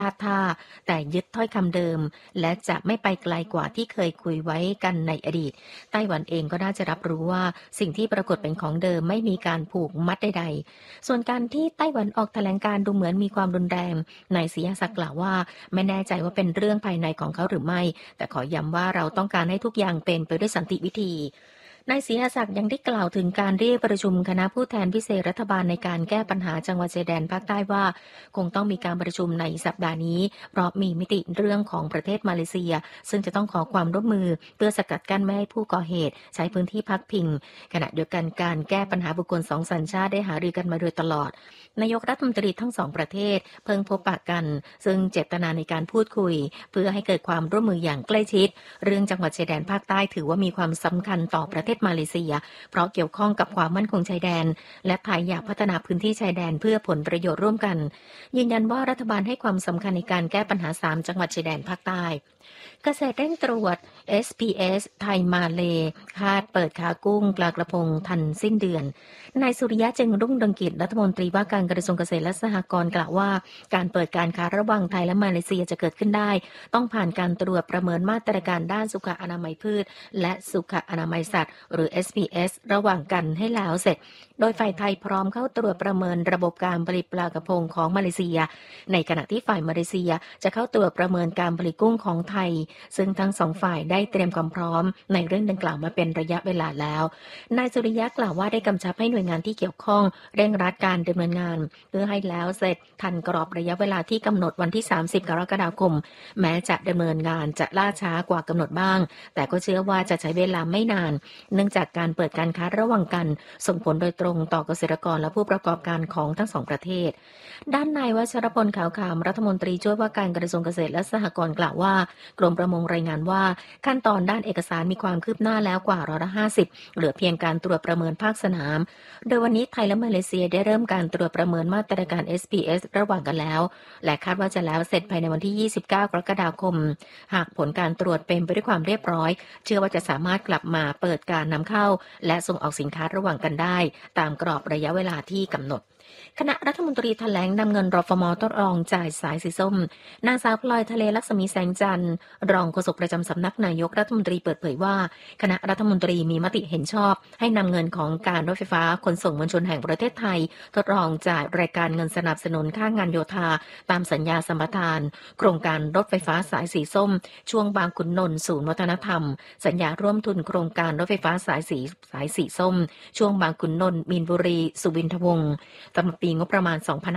ท่าแต่ยึดถ้อยคำเดิมและจะไม่ไปไกลกว่าที่เคยคุยไว้กันในอดีตไต้หวันเองก็น่าจะรับรู้ว่าสิ่งที่ปรากฏเป็นของเดิมไม่มีการผูกมัดใดๆส่วนการที่ไต้หวันออกแถลงการดูเหมือนมีความรุนแรงนายศรีศักดิ์กล่าวว่าไม่แน่ใจว่าเป็นเรื่องภายในของเขาหรือไม่แต่ขอย้ำว่าเราต้องการให้ทุกอย่างเป็นไปด้วยสันติวิธีนายศรีศักดิ์ยังได้กล่าวถึงการเรียกประชุมคณะผู้แทนพิเศษรัฐบาลในการแก้ปัญหาจังหวัดชายแดนภาคใต้ว่าคงต้องมีการประชุมในสัปดาห์นี้เพราะมีมิติเรื่องของประเทศมาเลเซียซึ่งจะต้องขอความร่วมมือเพื่อสกัดกั้นไม่ให้ผู้ก่อเหตุใช้พื้นที่พักพิงขณะเดียวกันการแก้ปัญหาบุคคล2 สัญชาติได้หารือกันมาโดยตลอดนายกรัฐมนตรีทั้ง2ประเทศเพิ่งพบปะกันซึ่งเจตนาในการพูดคุยเพื่อให้เกิดความร่วมมืออย่างใกล้ชิดเรื่องจังหวัดชายแดนภาคใต้ถือว่ามีความสำคัญต่อประเทศมาเลเซียเพราะเกี่ยวข้องกับความมั่นคงชายแดนและไทยอยากพัฒนาพื้นที่ชายแดนเพื่อผลประโยชน์ร่วมกันยืนยันว่ารัฐบาลให้ความสำคัญในการแก้ปัญหา3จังหวัดชายแดนภาคใต้เกษตรเร่งตรวจ SPS ไทยมาเลคาดเปิดค้ากุ้งปลากระพงทันสิ้นเดือนนายสุริยะจึงรุ่งเรืองกิจรัฐมนตรีว่าการกระทรวงเกษตรและสหกรณ์กล่าวว่าการเปิดการค้าระหว่างไทยและมาเลเซียจะเกิดขึ้นได้ต้องผ่านการตรวจประเมินมาตรการด้านสุขอนามัยพืชและสุขอนามัยสัตว์หรือ SPS ระหว่างกันให้แล้วเสร็จโดยฝ่ายไทยพร้อมเข้าตรวจประเมินระบบการผลิตปลากระพงของมาเลเซียในขณะที่ฝ่ายมาเลเซียจะเข้าตรวจประเมินการผลิตกุ้งของไทยซึ่งทั้ง2ฝ่ายได้เตรียมความพร้อมในเรื่องดังกล่าวมาเป็นระยะเวลาแล้วนายสุริยะกล่าวว่าได้กำชับให้หน่วยงานที่เกี่ยวข้องเร่งรัดการดำเนินงานเพื่อให้แล้วเสร็จทันกรอบระยะเวลาที่กำหนดวันที่30กรกฎาคมแม้จะดำเนินงานจะล่าช้ากว่ากำหนดบ้างแต่ก็เชื่อว่าจะใช้เวลาไม่นานเนื่องจากการเปิดการค้าระหว่างกันส่งผลโดยตรงต่อเกษตรกรและผู้ประกอบการของทั้ง2ประเทศด้านนายวชรพลขาวขามรัฐมนตรีช่วยว่าการกระทรวงเกษตรและสหกรณ์กล่าวว่ากรมประมงรายงานว่าขั้นตอนด้านเอกสารมีความคืบหน้าแล้วกว่า50%เหลือเพียงการตรวจประเมินภาคสนามโดยวันนี้ไทยและมาเลเซียได้เริ่มการตรวจประเมินมาตรการ SPS ระหว่างกันแล้วและคาดว่าจะแล้วเสร็จภายในวันที่29กรกฎาคมหากผลการตรวจเป็นไปด้วยความเรียบร้อยเชื่อว่าจะสามารถกลับมาเปิดการนำเข้าและส่งออกสินค้าระหว่างกันได้ตามกรอบระยะเวลาที่กำหนดคณะรัฐมนตรีแถลงนำเงินรฟม.ทดลองจ่ายสายสีส้มนางสาวพลอยทะเลลักษมีแสงจันทร์รองโฆษกประจำสำนักนายกรัฐมนตรีเปิดเผยว่าคณะรัฐมนตรีมีมติเห็นชอบให้นำเงินของการรถไฟฟ้าขนส่งมวลชนแห่งประเทศไทยทดลองจ่ายรายการเงินสนับสนุนค่างานโยธาตามสัญญาสัมปทานโครงการรถไฟฟ้าสายสีส้มช่วงบางขุนนนท์ศูนย์วัฒนธรรมสัญญาร่วมทุนโครงการรถไฟฟ้าสายสีส้มช่วงบางขุนนนท์มีนบุรีสุวินทวงศ์สำหรับปีงบประมาณ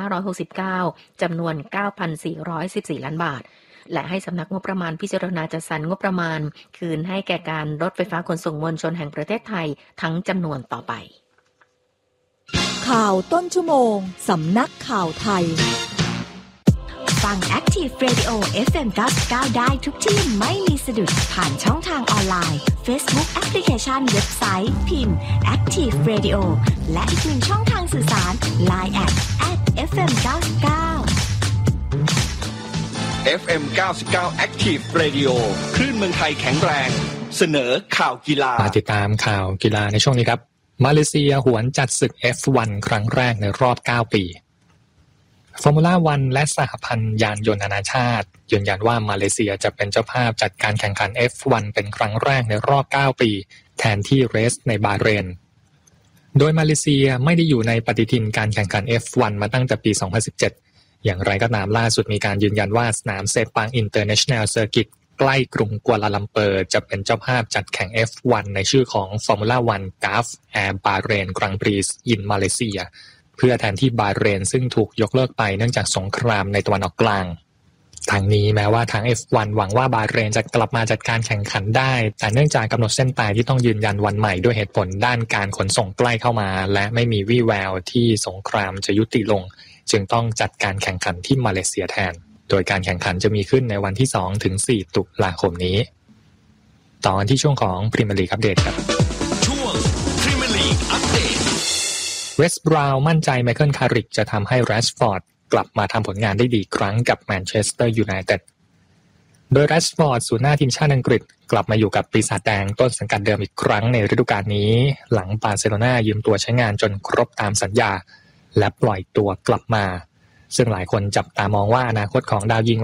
2569จำนวน 9,414 ล้านบาทและให้สำนักงบประมาณพิจารณาจัดสรรงบประมาณคืนให้แก่การรถไฟฟ้าขนส่งมวลชนแห่งประเทศไทยทั้งจำนวนต่อไปข่าวต้นชั่วโมงสำนักข่าวไทยฟัง Active Radio FM 99ได้ทุกที่ไม่มีสะดุดผ่านช่องทางออนไลน์ Facebook แอปพลิเคชันเว็บไซต์พิมพ์ Active Radio และอีกหนึ่งช่องทางสื่อสาร Line @FM 99 FM 99 Active Radio คลื่นเมืองไทยแข็งแรงเสนอข่าวกีฬามาติดตามข่าวกีฬาในช่วงนี้ครับมาเลเซียหวนจัดศึก F1 ครั้งแรกในรอบ9ปีฟอร์มูล่าวันและสหพันธ์ยานยนต์นานาชาติยืนยันว่ามาเลเซียจะเป็นเจ้าภาพจัดการแข่งขัน F1 เป็นครั้งแรกในรอบ9ปีแทนที่เรสในบาห์เรนโดยมาเลเซียไม่ได้อยู่ในปฏิทินการแข่งขัน F1 มาตั้งแต่ปี 2017 อย่างไรก็ตามล่าสุดมีการยืนยันว่าสนามเซปังอินเตอร์เนชั่นแนลเซอร์กิตใกล้กรุงกัวลาลัมเปอร์จะเป็นเจ้าภาพจัดแข่ง F1 ในชื่อของ Formula 1 Gulf Air Bahrain Grand Prix in Malaysia เพื่อแทนที่บาห์เรนซึ่งถูกยกเลิกไปเนื่องจากสงครามในตะวันออกกลางทางนี้แม้ว่าทาง F1 หวังว่าบาห์เรนจะกลับมาจัดการแข่งขันได้แต่เนื่องจากกำหนดเส้นตายที่ต้องยืนยันวันใหม่ด้วยเหตุผลด้านการขนส่งใกล้เข้ามาและไม่มีวี่แววที่สงครามจะยุติลงจึงต้องจัดการแข่งขันที่มาเลเซียแทนโดยการแข่งขันจะมีขึ้นในวันที่2ถึง4ตุลาคมนี้ตอนที่ช่วงของพรีเมียร์ลีกอัปเดตครับช่วงพรีเมียร์ลีกอัปเดตเวสต์บราวน์มั่นใจไมเคิลคาริกจะทำให้แรชฟอร์ดกลับมาทำผลงานได้ดีครั้งกับแมนเชสเตอร์ยูไนเต็ดโดยแรชฟอร์ดศูนย์หน้าทีมชาติอังกฤษกลับมาอยู่กับปีศาจแดงต้นสังกัดเดิมอีกครั้งในฤดูกาลนี้หลังบาร์เซโลนายืมตัวใช้งานจนครบตามสัญญาและปล่อยตัวกลับมาซึ่งหลายคนจับตามองว่าอนาคตของดาวยิง